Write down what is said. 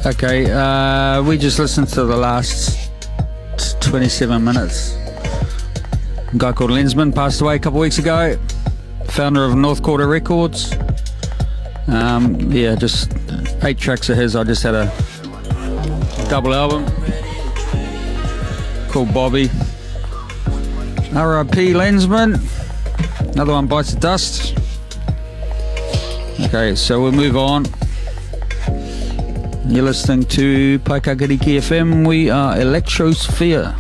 Okay, we just listened to the last 27 minutes. A guy called Lensman passed away a couple of weeks ago, founder of North Quarter Records. Just 8 tracks of his. I just had a double album called Bobby. R.I.P. Lensman. Another one bites the dust. Okay, so we'll move on. You're listening to Paikakiriki FM. We are Electrosphere.